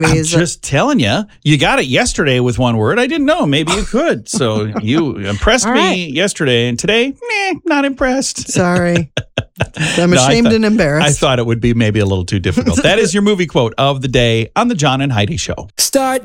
I'm just telling you, you got it yesterday with one word. I didn't know. Maybe you could. So you impressed me yesterday, and today, not impressed. Sorry. I'm ashamed and embarrassed. I thought it would be maybe a little too difficult. That is your movie quote of the day on the John and Heidi Show. Start